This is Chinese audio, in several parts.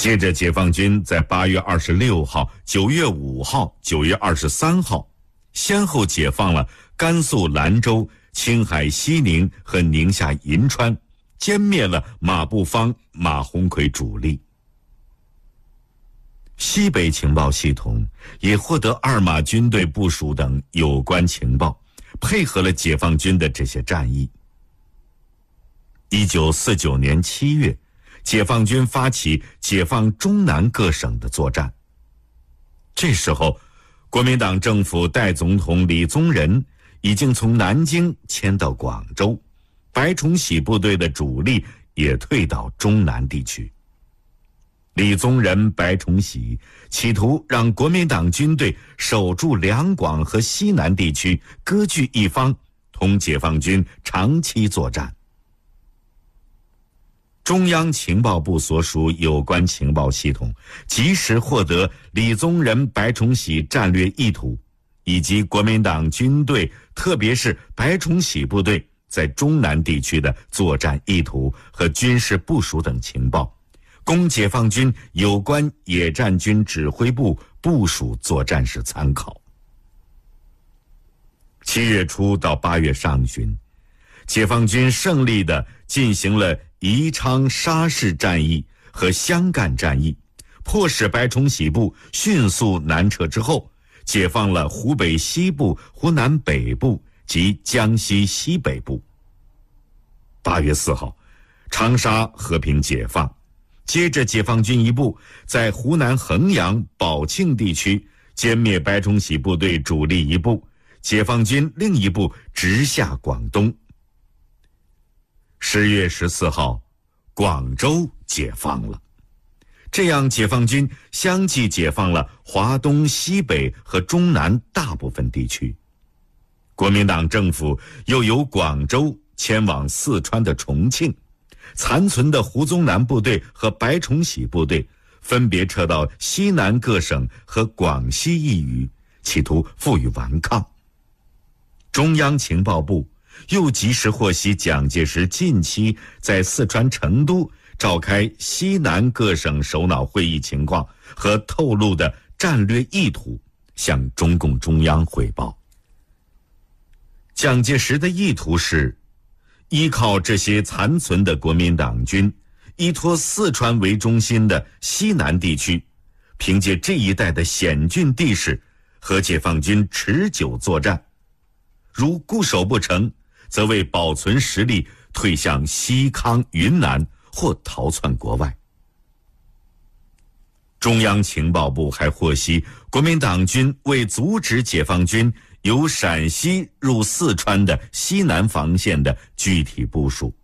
接着解放军在8月26号、9月5号、9月23号先后解放了甘肃兰州、青海西宁和宁夏银川，歼灭了马步芳、马鸿逵主力。西北情报系统也获得二马军队部署等有关情报，配合了解放军的这些战役。1949年7月，解放军发起解放中南各省的作战。这时候，国民党政府代总统李宗仁已经从南京迁到广州，白崇禧部队的主力也退到中南地区。李宗仁、白崇禧企图让国民党军队守住两广和西南地区，割据一方，同解放军长期作战。中央情报部所属有关情报系统及时获得李宗仁、白崇禧战略意图，以及国民党军队，特别是白崇禧部队在中南地区的作战意图和军事部署等情报，供解放军有关野战军指挥部部署作战时参考。7月初到8月上旬，解放军胜利地进行了宜昌沙市战役和湘赣战役，迫使白崇禧部迅速南撤之后，解放了湖北西部、湖南北部及江西西北部。8月4号，长沙和平解放。接着解放军一部在湖南衡阳、宝庆地区歼灭白崇禧部队主力一部，解放军另一部直下广东。10月14号，广州解放了。这样解放军相继解放了华东、西北和中南大部分地区。国民党政府又由广州迁往四川的重庆，残存的胡宗南部队和白崇禧部队分别撤到西南各省和广西一隅，企图负隅顽抗。中央情报部又及时获悉蒋介石近期在四川成都召开西南各省首脑会议情况和透露的战略意图，向中共中央汇报。蒋介石的意图是依靠这些残存的国民党军，依托四川为中心的西南地区，凭借这一带的险峻地势和解放军持久作战，如固守不成，则为保存实力退向西康、云南或逃窜国外。中央情报部还获悉国民党军为阻止解放军由陕西入四川的西南防线的具体部署。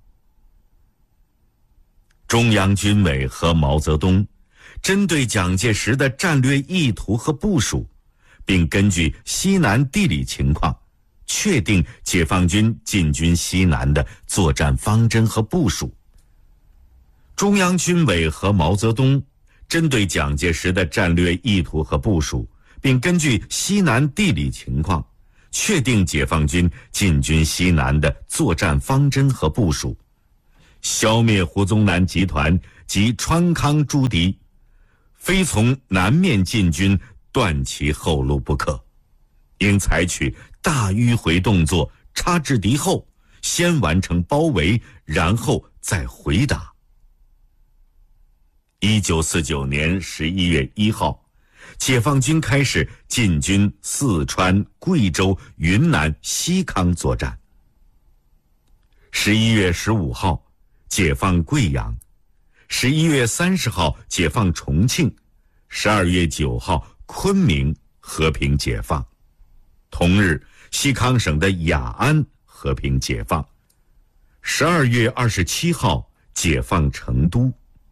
中央军委和毛泽东针对蒋介石的战略意图和部署，并根据西南地理情况确定解放军进军西南的作战方针和部署。中央军委和毛泽东针对蒋介石的战略意图和部署，并根据西南地理情况确定解放军进军西南的作战方针和部署，消灭胡宗南集团及川康诸敌，非从南面进军断其后路不可，应采取大迂回动作，插至敌后，先完成包围，然后再回打。1949年11月1号，解放军开始进军四川、贵州、云南、西康作战。11月15号，解放贵阳；11月30号，解放重庆；12月9号，昆明和平解放。同日，西康省的雅安和平解放。12月27号，解放成都。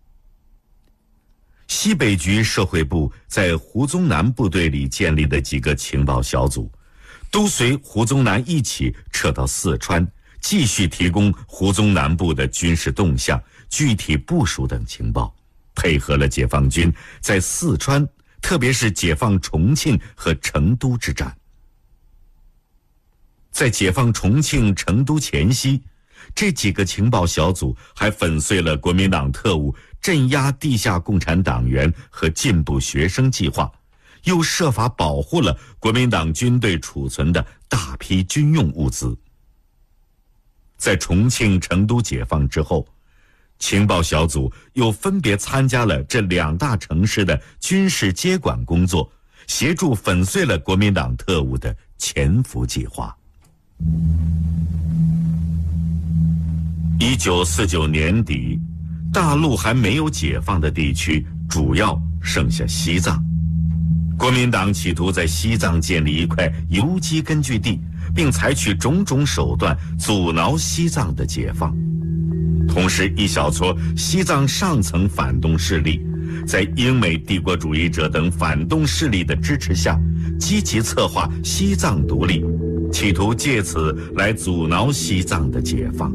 西北局社会部在胡宗南部队里建立的几个情报小组，都随胡宗南一起撤到四川，继续提供胡宗南部的军事动向、具体部署等情报，配合了解放军在四川，特别是解放重庆和成都之战。在解放重庆、成都前夕， 这几个情报小组还粉碎了国民党特务镇压地下共产党员和进步学生计划，又设法保护了国民党军队储存的大批军用物资。在重庆、成都解放之后，情报小组又分别参加了这2大城市的军事接管工作，协助粉碎了国民党特务的潜伏计划。1949年底，大陆还没有解放的地区主要剩下西藏。国民党企图在西藏建立一块游击根据地，并采取种种手段阻挠西藏的解放。同时，一小撮西藏上层反动势力在英美帝国主义者等反动势力的支持下，积极策划西藏独立，企图借此来阻挠西藏的解放。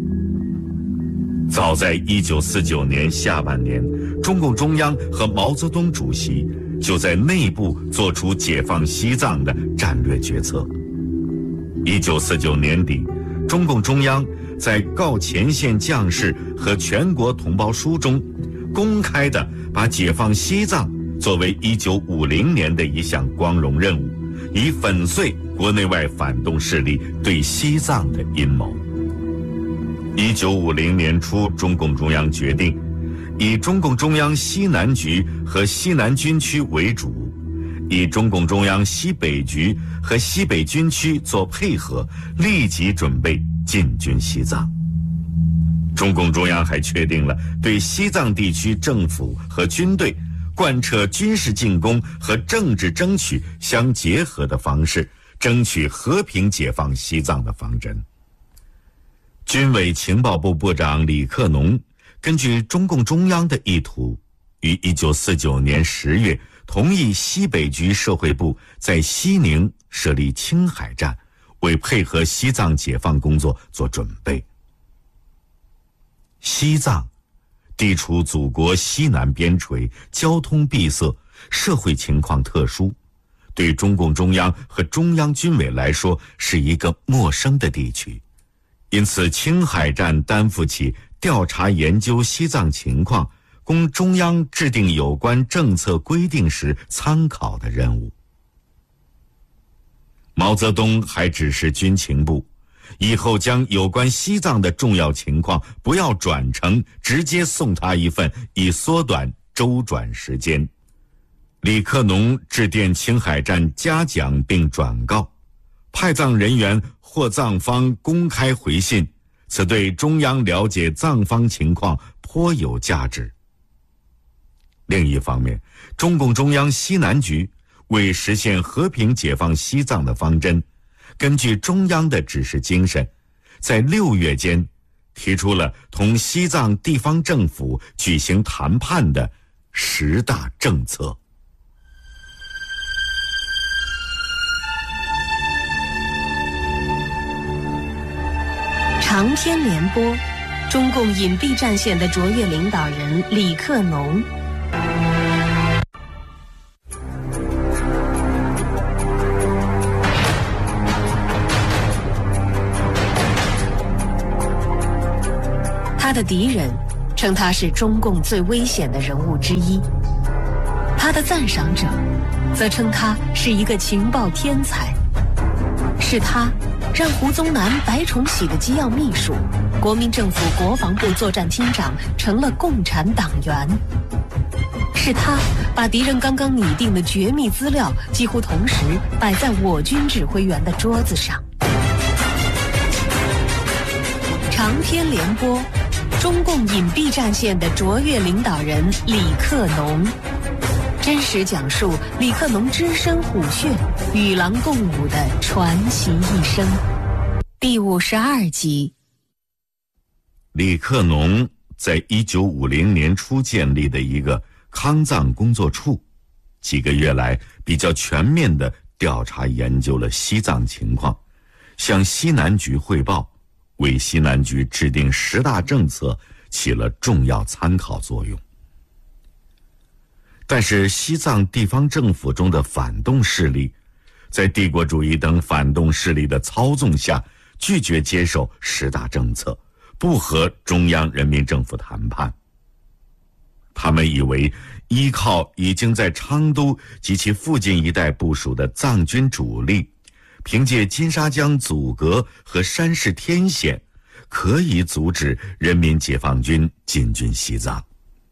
早在1949年下半年，中共中央和毛泽东主席就在内部做出解放西藏的战略决策。1949年底，中共中央在告前线将士和全国同胞书中，公开地把解放西藏作为1950年的一项光荣任务，以粉碎国内外反动势力对西藏的阴谋。1950年初，中共中央决定以中共中央西南局和西南军区为主，以中共中央西北局和西北军区做配合，立即准备进军西藏。中共中央还确定了对西藏地区政府和军队贯彻军事进攻和政治争取相结合的方式，争取和平解放西藏的方针。军委情报部部长李克农根据中共中央的意图，于1949年10月同意西北局社会部在西宁设立青海站，为配合西藏解放工作做准备。西藏地处祖国西南边陲，交通闭塞，社会情况特殊，对中共中央和中央军委来说是一个陌生的地区。因此，青海站担负起调查研究西藏情况，供中央制定有关政策规定时参考的任务。毛泽东还指示军情部，以后将有关西藏的重要情况不要转呈，直接送他一份，以缩短周转时间。李克农致电青海站嘉奖并转告，派藏人员或藏方公开回信，此对中央了解藏方情况颇有价值。另一方面，中共中央西南局为实现和平解放西藏的方针，根据中央的指示精神，在6月间提出了同西藏地方政府举行谈判的10大政策。 长篇联播，中共隐蔽战线的卓越领导人李克农。他的敌人称他是中共最危险的人物之一，他的赞赏者则称他是一个情报天才。是他让胡宗南、白崇禧的机要秘书、国民政府国防部作战厅长成了共产党员。是他把敌人刚刚拟定的绝密资料几乎同时摆在我军指挥员的桌子上。长篇联播，中共隐蔽战线的卓越领导人李克农，真实讲述李克农只身虎穴、与狼共舞的传奇一生。第52集。 李克农在1950年初建立的一个康藏工作处，几个月来比较全面地调查研究了西藏情况，向西南局汇报，为西南局制定10大政策起了重要参考作用。但是西藏地方政府中的反动势力，在帝国主义等反动势力的操纵下， 拒绝接受10大政策，不和中央人民政府谈判。他们以为依靠已经在昌都及其附近一带部署的藏军主力，凭借金沙江阻隔和山势天险，可以阻止人民解放军进军西藏。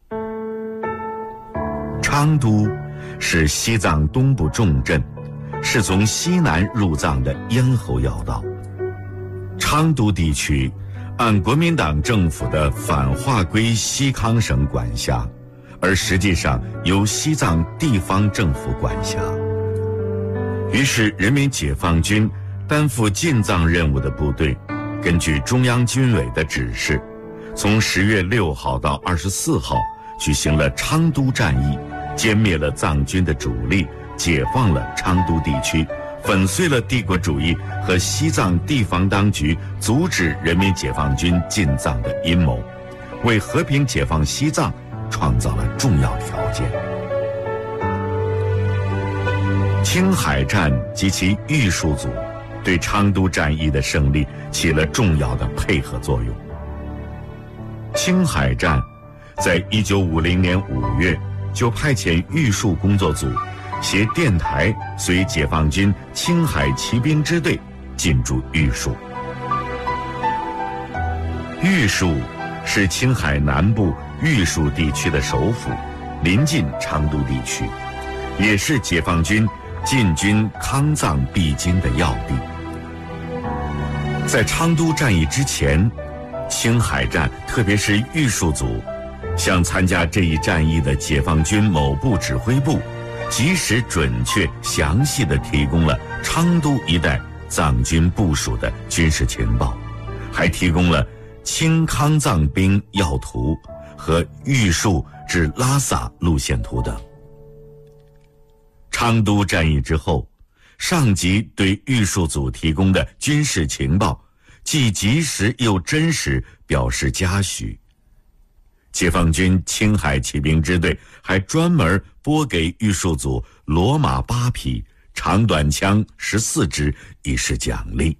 昌都是西藏东部重镇，是从西南入藏的咽喉要道。昌都地区按国民党政府的反划归西康省管辖，而实际上由西藏地方政府管辖。于是人民解放军担负进藏任务的部队，根据中央军委的指示，从10月6号到24号举行了昌都战役，歼灭了藏军的主力，解放了昌都地区，粉碎了帝国主义和西藏地方当局阻止人民解放军进藏的阴谋，为和平解放西藏创造了重要条件。青海战及其玉树组对昌都战役的胜利起了重要的配合作用。青海战在1950年5月就派遣玉树工作组携电台随解放军青海骑兵支队进驻玉树。玉树是青海南部玉树地区的首府，临近昌都地区，也是解放军进军康藏必经的要地。在昌都战役之前，青海战特别是玉树组向参加这一战役的解放军某部指挥部及时准确详细地提供了昌都一带藏军部署的军事情报，还提供了清康藏兵要图和玉树至拉萨路线图等。昌都战役之后，上级对玉树组提供的军事情报既及时又真实，表示嘉许。解放军青海骑兵支队还专门拨给玉树组骡马8匹、长短枪14支以示奖励。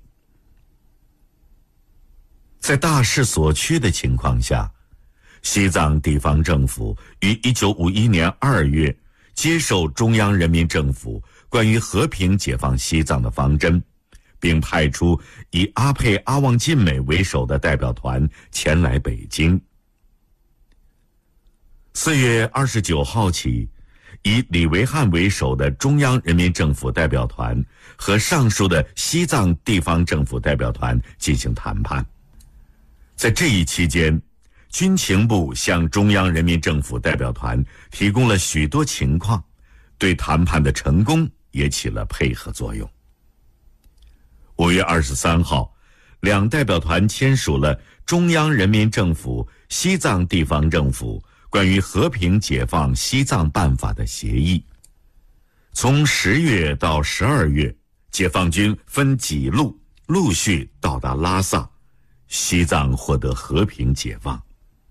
在大势所趋的情况下，西藏地方政府于1951年2月接受中央人民政府关于和平解放西藏的方针，并派出以阿沛阿旺晋美为首的代表团前来北京。4月29号起，以李维汉为首的中央人民政府代表团和上述的西藏地方政府代表团进行谈判。在这一期间，军情部向中央人民政府代表团提供了许多情况，对谈判的成功也起了配合作用。5月23号，两代表团签署了中央人民政府西藏地方政府关于和平解放西藏办法的协议。从10月到12月，解放军分几路陆续到达拉萨，西藏获得和平解放。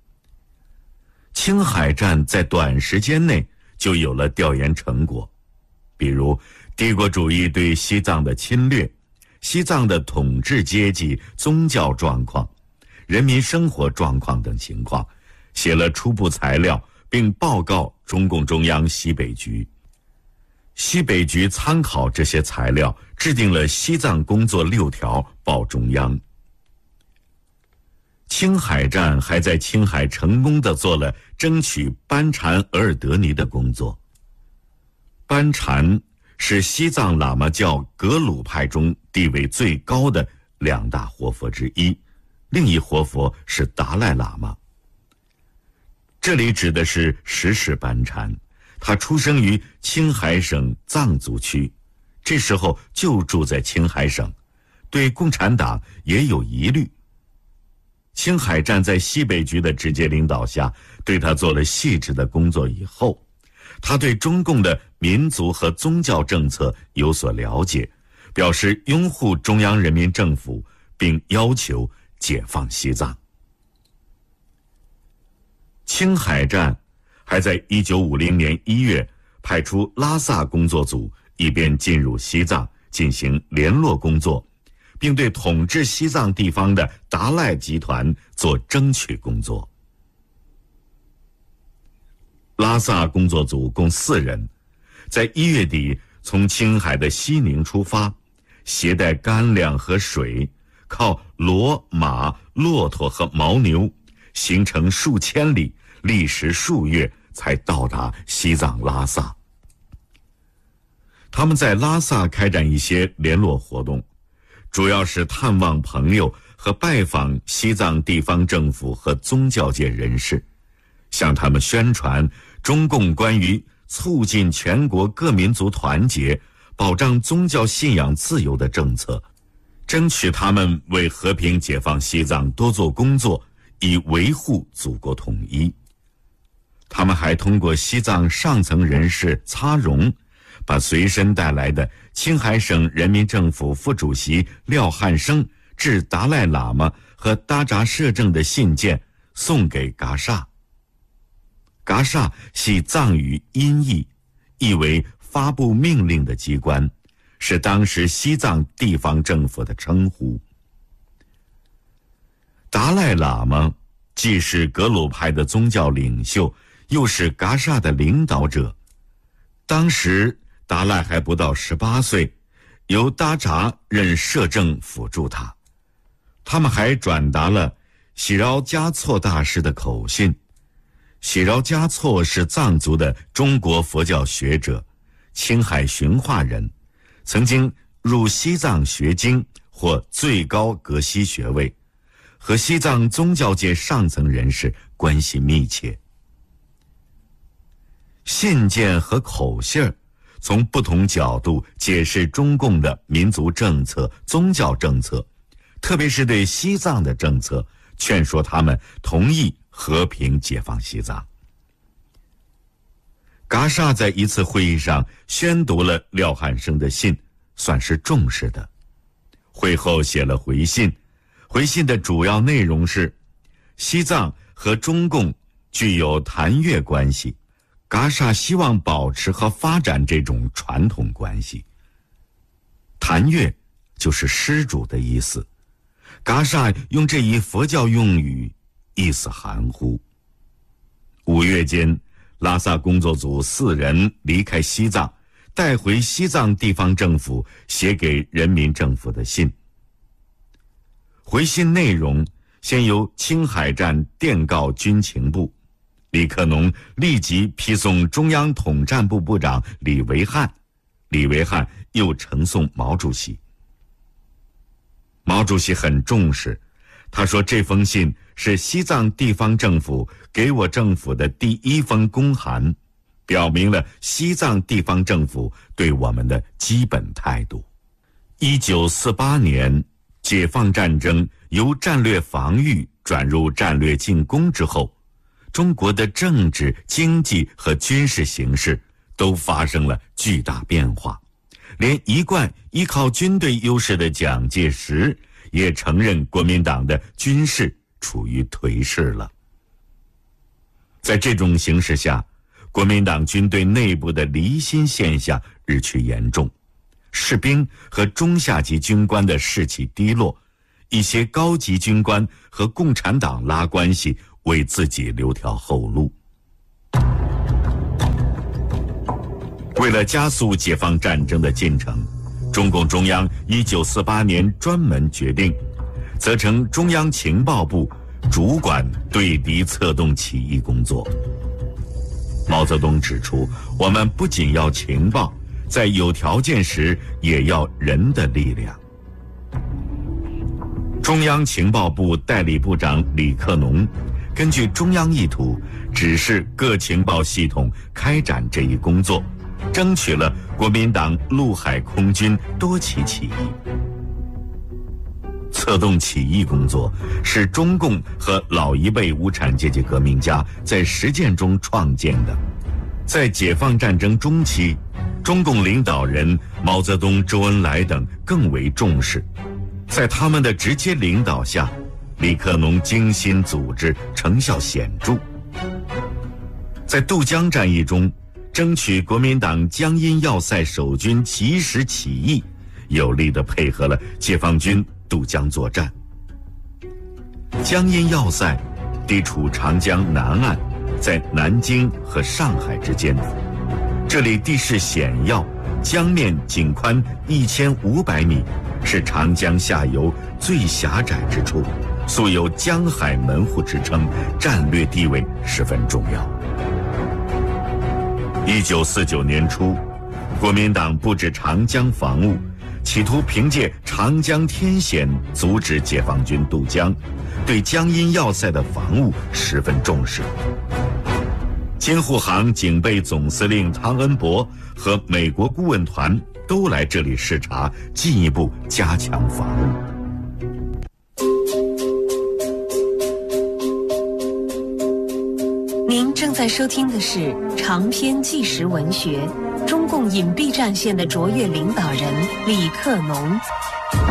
青海战在短时间内就有了调研成果，比如帝国主义对西藏的侵略、西藏的统治阶级宗教状况、人民生活状况等情况，写了初步材料并报告中共中央西北局。西北局参考这些材料，制定了西藏工作6条报中央。青海战还在青海成功地做了争取班禅额尔德尼的工作。班禅是西藏喇嘛教格鲁派中地位最高的2大活佛之一，另一活佛是达赖喇嘛。这里指的是石室班禅，他出生于青海省藏族区，这时候就住在青海省，对共产党也有疑虑。青海战在西北局的直接领导下，对他做了细致的工作以后，他对中共的民族和宗教政策有所了解，表示拥护中央人民政府，并要求解放西藏。青海战还在1950年1月派出拉萨工作组，以便进入西藏进行联络工作， 并对统治西藏地方的达赖集团做争取工作。拉萨工作组共4人，在1月底从青海的西宁出发，携带干粮和水，靠骡马、骆驼和牦牛，行程数千里，历时数月才到达西藏拉萨。他们在拉萨开展一些联络活动，主要是探望朋友和拜访西藏地方政府和宗教界人士，向他们宣传中共关于促进全国各民族团结、保障宗教信仰自由的政策，争取他们为和平解放西藏多做工作，以维护祖国统一。他们还通过西藏上层人士擦荣，把随身带来的青海省人民政府副主席廖汉生致达赖喇嘛和达扎摄政的信件送给噶厦。噶厦系藏语音译，意为发布命令的机关，是当时西藏地方政府的称呼。达赖喇嘛既是格鲁派的宗教领袖，又是噶厦的领导者。当时达赖还不到18岁，由达扎任摄政辅助他。他们还转达了喜饶嘉措大师的口信。喜饶嘉措是藏族的中国佛教学者，青海循化人，曾经入西藏学经，获最高格西学位，和西藏宗教界上层人士关系密切。信件和口信儿从不同角度解释中共的民族政策、宗教政策，特别是对西藏的政策，劝说他们同意和平解放西藏。噶厦在一次会议上宣读了廖汉生的信，算是重视的。会后写了回信，回信的主要内容是：西藏和中共具有谈越关系，噶厦希望保持和发展这种传统关系。谈越就是施主的意思，噶厦用这一佛教用语，意思含糊。5月间，拉萨工作组4人离开西藏，带回西藏地方政府写给人民政府的信。回信内容先由青海站电告军情部，李克农立即批送中央统战部部长李维汉，李维汉又呈送毛主席。毛主席很重视，他说这封信是西藏地方政府给我政府的第1封公函，表明了西藏地方政府对我们的基本态度。1948年，解放战争由战略防御转入战略进攻之后，中国的政治、经济和军事形势都发生了巨大变化，连一贯依靠军队优势的蒋介石也承认国民党的军事处于颓势了。在这种形势下，国民党军队内部的离心现象日趋严重，士兵和中下级军官的士气低落，一些高级军官和共产党拉关系，为自己留条后路。为了加速解放战争的进程，中共中央1948年专门决定，责成中央情报部主管对敌策动起义工作。毛泽东指出，我们不仅要情报，在有条件时也要人的力量。中央情报部代理部长李克农根据中央意图，指示各情报系统开展这一工作，争取了国民党陆海空军多起起义。策动起义工作是中共和老一辈无产阶级革命家在实践中创建的。在解放战争中期，中共领导人毛泽东、周恩来等更为重视，在他们的直接领导下，李克农精心组织，成效显著。在渡江战役中，争取国民党江阴要塞守军及时起义，有力地配合了解放军渡江作战。江阴要塞地处长江南岸，在南京和上海之间，这里地势险要，江面仅宽1500米，是长江下游最狭窄之处，素有江海门户之称，战略地位十分重要。1949年初，国民党布置长江防务，企图凭借长江天险阻止解放军渡江，对江阴要塞的防务十分重视。京沪杭警备总司令汤恩伯和美国顾问团都来这里视察，进一步加强防务。 您正在收听的是长篇纪实文学《中共隐蔽战线的卓越领导人李克农》，